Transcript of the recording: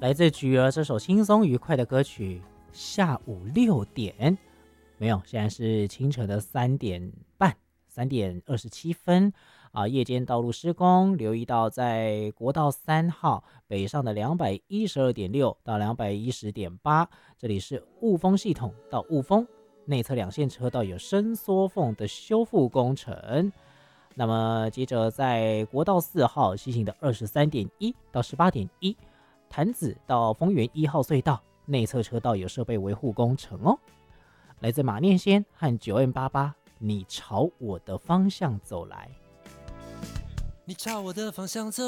来自菊儿这首轻松愉快的歌曲。下午6点，没有，现在是清晨的3点半，3点27分啊。夜间道路施工，留意到在国道3号北上的212.6到210.8，这里是雾峰系统到雾峰内侧2线车道有伸缩缝的修复工程。那么接着在国道4号西行的23.1到18.1，潭子到丰原1号隧道内侧车道有设备维护工程哦。来自马念先和9N88，你朝我的方向走来。 你朝我的方向走